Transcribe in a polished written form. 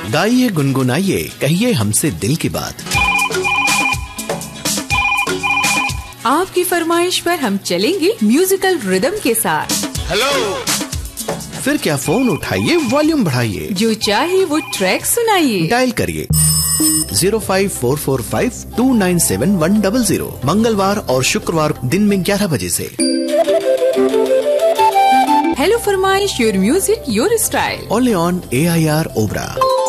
गाइए गुनगुनाइए कहिए हमसे दिल की बात। आपकी फरमाइश पर हम चलेंगे म्यूजिकल रिदम के साथ। हेलो, फिर क्या फोन उठाइए, वॉल्यूम बढ़ाइए, जो चाहे वो ट्रैक सुनाइए। डायल करिए 0544529710 मंगलवार और शुक्रवार दिन में 11 बजे से। हेलो फरमाइश, your music your style, only on AIR Obra.